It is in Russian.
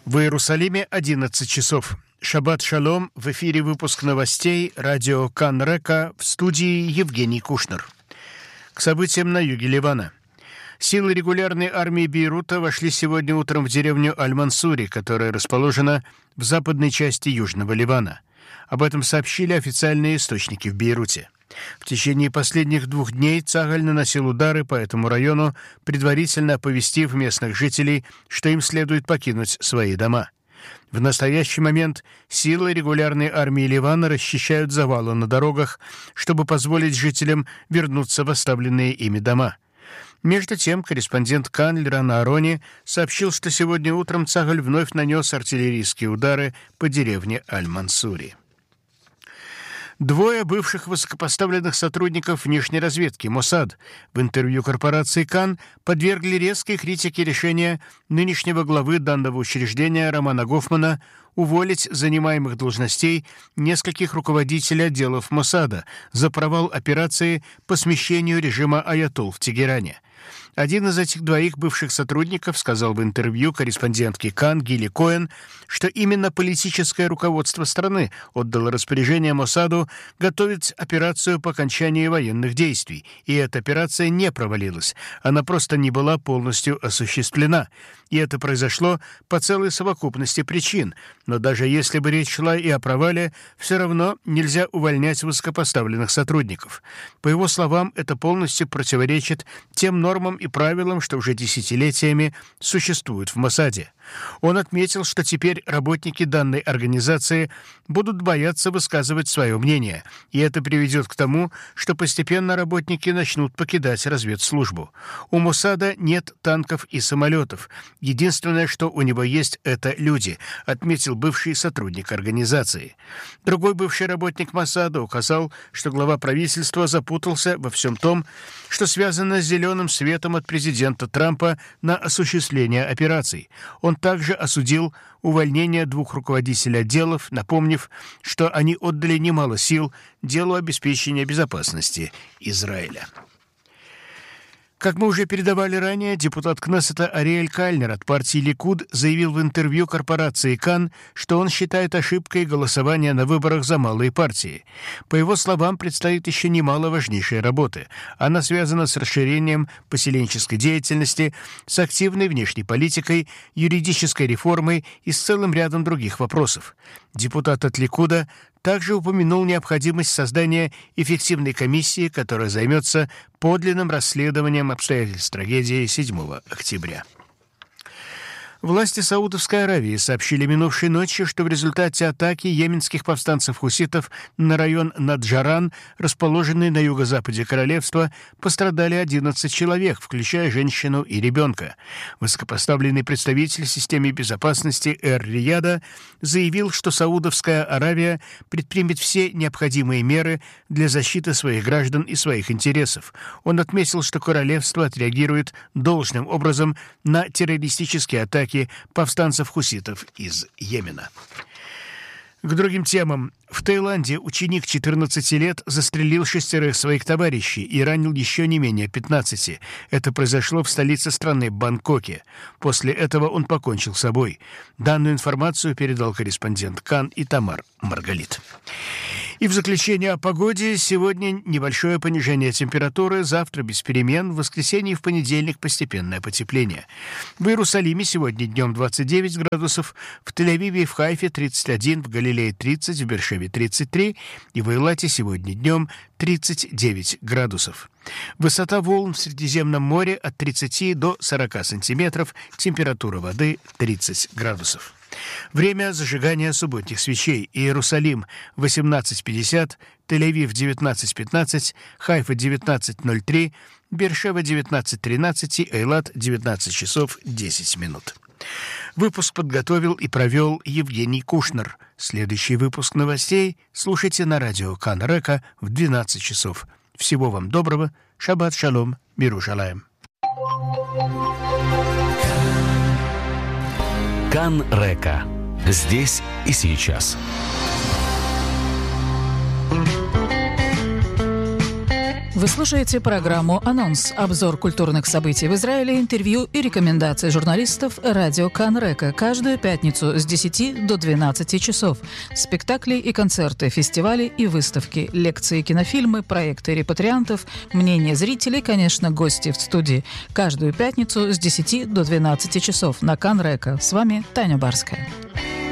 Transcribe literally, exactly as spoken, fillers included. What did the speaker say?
В Иерусалиме одиннадцать часов. Шаббат шалом. В эфире выпуск новостей радио Кан Река, в студии Евгений Кушнер. К событиям на юге Ливана. Силы регулярной армии Бейрута вошли сегодня утром в деревню Аль-Мансури, которая расположена в западной части Южного Ливана. Об этом сообщили официальные источники в Бейруте. В течение последних двух дней Цагаль наносил удары по этому району, предварительно оповестив местных жителей, что им следует покинуть свои дома. В настоящий момент силы регулярной армии Ливана расчищают завалы на дорогах, чтобы позволить жителям вернуться в оставленные ими дома. Между тем, корреспондент Кан Лиран Аарони сообщил, что сегодня утром Цагаль вновь нанес артиллерийские удары по деревне Аль-Мансури. Двое бывших высокопоставленных сотрудников внешней разведки Моссад в интервью корпорации Кан подвергли резкой критике решения нынешнего главы данного учреждения Романа Гофмана уволить занимаемых должностей нескольких руководителей отделов Моссада за провал операции по смещению режима аятолл в Тегеране. Один из этих двоих бывших сотрудников сказал в интервью корреспондентке Кан Гили Коэн, что именно политическое руководство страны отдало распоряжение Моссаду готовить операцию по окончании военных действий, и эта операция не провалилась, она просто не была полностью осуществлена. И это произошло по целой совокупности причин, но даже если бы речь шла и о провале, все равно нельзя увольнять высокопоставленных сотрудников. По его словам, это полностью противоречит тем нормам и правилам, что уже десятилетиями существуют в Моссаде. Он отметил, что теперь работники данной организации будут бояться высказывать свое мнение, и это приведет к тому, что постепенно работники начнут покидать разведслужбу. У Моссада нет танков и самолетов. Единственное, что у него есть, это люди, отметил бывший сотрудник организации. Другой бывший работник Моссада указал, что глава правительства запутался во всем том, что связано с зеленым светом от президента Трампа на осуществление операций. Он также осудил увольнение двух руководителей отделов, напомнив, что они отдали немало сил делу обеспечения безопасности Израиля. Как мы уже передавали ранее, депутат Кнессета Ариэль Кальнер от партии Ликуд заявил в интервью корпорации Кан, что он считает ошибкой голосование на выборах за малые партии. По его словам, предстоит еще немало важнейшей работы. Она связана с расширением поселенческой деятельности, с активной внешней политикой, юридической реформой и с целым рядом других вопросов. Депутат от Ликуда также упомянул необходимость создания эффективной комиссии, которая займется подлинным расследованием обстоятельств трагедии седьмого октября. Власти Саудовской Аравии сообщили минувшей ночью, что в результате атаки йеменских повстанцев-хуситов на район Наджаран, расположенный на юго-западе королевства, пострадали одиннадцать человек, включая женщину и ребенка. Высокопоставленный представитель системы безопасности Эр-Рияда заявил, что Саудовская Аравия предпримет все необходимые меры для защиты своих граждан и своих интересов. Он отметил, что королевство отреагирует должным образом на террористические атаки повстанцев-хуситов из Йемена. К другим темам. В Таиланде ученик четырнадцати лет застрелил шестерых своих товарищей и ранил еще не менее пятнадцати. Это произошло в столице страны Бангкоке. После этого он покончил с собой. Данную информацию передал корреспондент Кан Итамар Маргалит. И в заключение о погоде. Сегодня небольшое понижение температуры, завтра без перемен, в воскресенье и в понедельник постепенное потепление. В Иерусалиме сегодня днем двадцать девять градусов, в Тель-Авиве и в Хайфе тридцать один, в Галилее тридцать, в Бершеве тридцать три и в Эйлате сегодня днем тридцать девять градусов. Высота волн в Средиземном море от тридцати до сорока сантиметров, температура воды тридцать градусов. Время зажигания субботних свечей. Иерусалим восемнадцать пятьдесят, Тель-Авив девятнадцать пятнадцать, Хайфа девятнадцать ноль три, Бершева девятнадцать тринадцать и Эйлат девятнадцать часов десять минут. Выпуск подготовил и провел Евгений Кушнер. Следующий выпуск новостей слушайте на радио Кан Река в двенадцать часов. Всего вам доброго. Шаббат шалом. Миру шалаем. Кан Река. Здесь и сейчас. Вы слушаете программу «Анонс». Обзор культурных событий в Израиле, интервью и рекомендации журналистов радио Кан Река каждую пятницу с десяти до двенадцати часов. Спектакли и концерты, фестивали и выставки, лекции, кинофильмы, проекты репатриантов, мнения зрителей, конечно, гости в студии. Каждую пятницу с десяти до двенадцати часов на Кан Река. С вами Таня Барская.